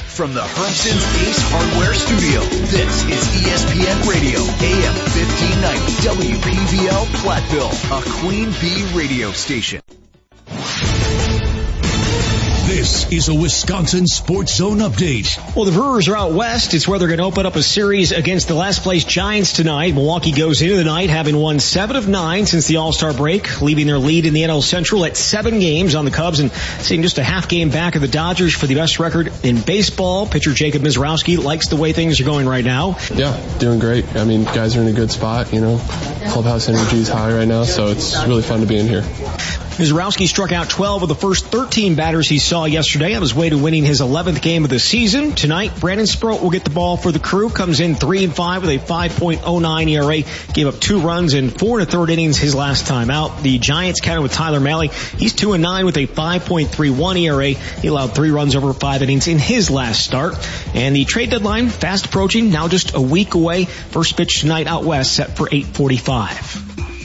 From the Hermson's Ace Hardware Studio, this is ESPN Radio, AM 1590, WPVL Platteville, a Queen Bee radio station. This is a Wisconsin Sports Zone update. Well, the Brewers are out west. It's where they're going to open up a series against the last place Giants tonight. Milwaukee goes into the night having won 7 of 9 since the All-Star break, leaving their lead in the NL Central at 7 games on the Cubs and sitting just a half game back of the Dodgers for the best record in baseball. Pitcher Jacob Mizrowski likes the way things are going right now. Yeah, doing great. I mean, guys are in a good spot, you know. Clubhouse energy is high right now, so it's really fun to be in here. Mizrowski struck out 12 of the first 13 batters he saw yesterday on his way to winning his 11th game of the season. Tonight, Brandon Sproat will get the ball for the Crew. Comes in 3-5 with a 5.09 ERA. Gave up 2 runs in 4 1/3 innings his last time out. The Giants counted with Tyler Mahle. He's 2-9 with a 5.31 ERA. He allowed 3 runs over 5 innings in his last start. And the trade deadline fast approaching, now just a week away. First pitch tonight out west set for 8:45.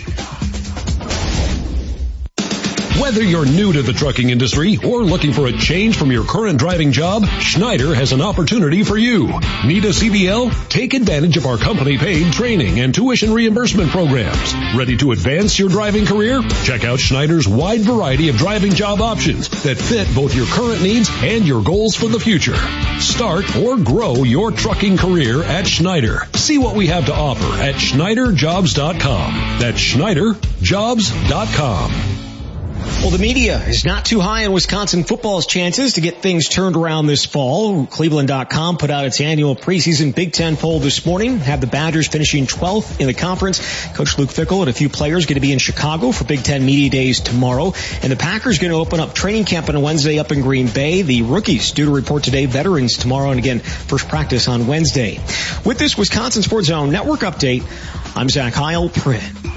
Whether you're new to the trucking industry or looking for a change from your current driving job, Schneider has an opportunity for you. Need a CDL? Take advantage of our company-paid training and tuition reimbursement programs. Ready to advance your driving career? Check out Schneider's wide variety of driving job options that fit both your current needs and your goals for the future. Start or grow your trucking career at Schneider. See what we have to offer at SchneiderJobs.com. That's SchneiderJobs.com. Well, the media is not too high on Wisconsin football's chances to get things turned around this fall. Cleveland.com put out its annual preseason Big Ten poll this morning. Have the Badgers finishing 12th in the conference. Coach Luke Fickell and a few players going to be in Chicago for Big Ten Media Days tomorrow. And the Packers going to open up training camp on Wednesday up in Green Bay. The rookies due to report today, veterans tomorrow, and again, first practice on Wednesday. With this Wisconsin Sports Zone Network update, I'm Zach Heil.